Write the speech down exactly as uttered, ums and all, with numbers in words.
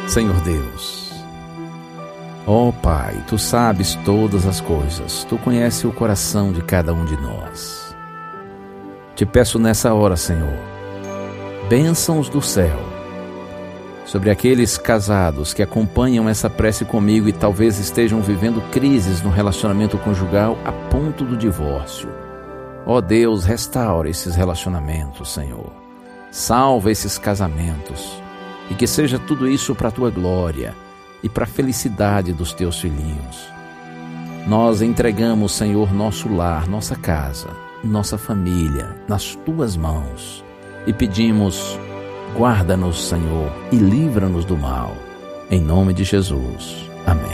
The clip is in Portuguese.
Senhor Deus, ó Pai, Tu sabes todas as coisas, Tu conheces o coração de cada um de nós. Te peço nessa hora, Senhor, bênçãos do céu sobre aqueles casados que acompanham essa prece comigo e talvez estejam vivendo crises no relacionamento conjugal a ponto do divórcio. Ó Deus, restaura esses relacionamentos, Senhor. Salva esses casamentos e que seja tudo isso para a Tua glória e para a felicidade dos Teus filhinhos. Nós entregamos, Senhor, nosso lar, nossa casa, nossa família nas Tuas mãos e pedimos: guarda-nos, Senhor, e livra-nos do mal. Em nome de Jesus. Amém.